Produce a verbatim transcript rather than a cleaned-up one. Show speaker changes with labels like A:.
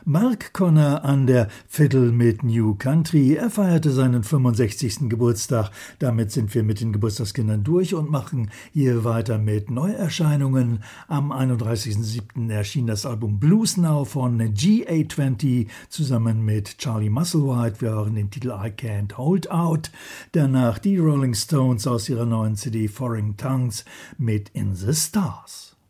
A: Mark Connor an der Fiddle mit New Country. Er feierte seinen fünfundsechzigsten Geburtstag. Damit sind wir mit den Geburtstagskindern durch und machen hier weiter mit Neuerscheinungen. Am einunddreißigsten siebten erschien das Album Blues Now von G A zwanzig zusammen mit Charlie Musselwhite. Wir hören den Titel I Can't Hold Out. Danach die Rolling Stones aus ihrer neuen C D Foreign Tongues mit In the Stars.